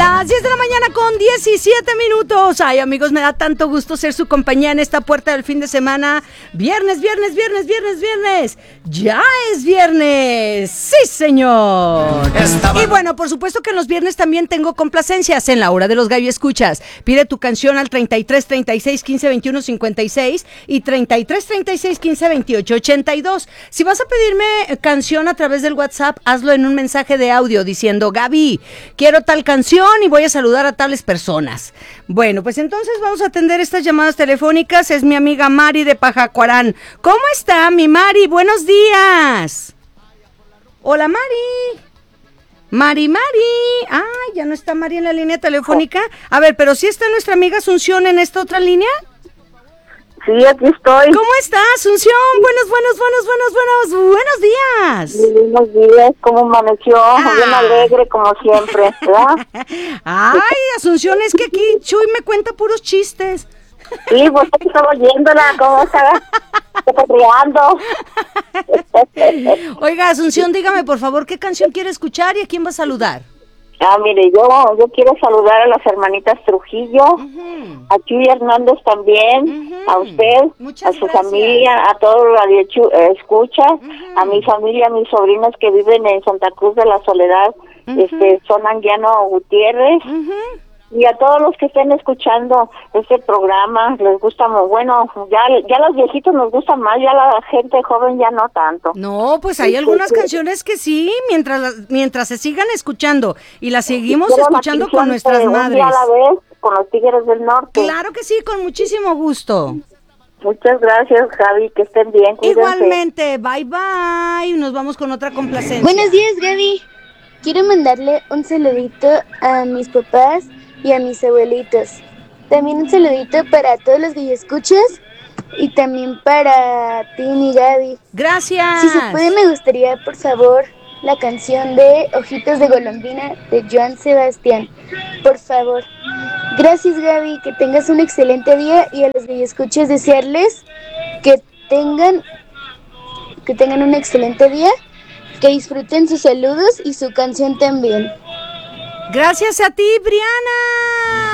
Las 10 de la mañana con 17 minutos. Ay, amigos, me da tanto gusto ser su compañía en esta puerta del fin de semana. Viernes. Ya es viernes. Sí, señor. Y bueno, por supuesto que en los viernes también tengo complacencias en la hora de los gallo escuchas. Pide tu canción al 33 36 15 21 56 y 33 36 15 28 82. Si vas a pedirme canción a través del WhatsApp, hazlo en un mensaje de audio diciendo: Gaby, quiero tal canción y voy a saludar a tales personas. Bueno, pues entonces vamos a atender estas llamadas telefónicas. Es mi amiga Mari de Pajacuarán. ¿Cómo está mi Mari? Buenos días. Hola, Mari. Mari. Ay, ya no está Mari en la línea telefónica. A ver, pero ¿sí está nuestra amiga Asunción en esta otra línea? Sí, aquí estoy. ¿Cómo está, Asunción? Buenos días. Buenos días, ¿cómo amaneció? Bien alegre, como siempre, ¿verdad? Ay, Asunción, es que aquí Chuy me cuenta puros chistes. Sí, pues estaba oyéndola, ¿cómo estaba? Riendo. Oiga, Asunción, dígame, por favor, ¿qué canción quiere escuchar y a quién va a saludar? Mire, yo quiero saludar a las hermanitas Trujillo, a Chuy Hernández también, a usted, Muchas a su gracias. familia, a todo el radio escucha, a mi familia, a mis sobrinos que viven en Santa Cruz de la Soledad, son Anguiano Gutiérrez, y a todos los que estén escuchando este programa. Les gusta muy bueno, ya los viejitos nos gustan más, ya la gente joven ya no tanto. No, pues hay algunas canciones que sí, mientras se sigan escuchando y las seguimos escuchando con nuestras madres. Un día a la vez, con los Tigres del Norte. Claro que sí, con muchísimo gusto. Muchas gracias, Javi, que estén bien, cuídense. Igualmente, bye, nos vamos con otra complacencia. Buenos días, Gaby. Quiero mandarle un saludito a mis papás y a mis abuelitos. También un saludito para todos los que escuchas y también para ti, mi Gaby. Gracias. Si se puede, me gustaría, por favor, la canción de Ojitos de Golondrina de Joan Sebastián. Por favor. Gracias, Gaby, que tengas un excelente día, y a los que escuchas desearles que tengan un excelente día, que disfruten sus saludos y su canción también. Gracias a ti, Briana.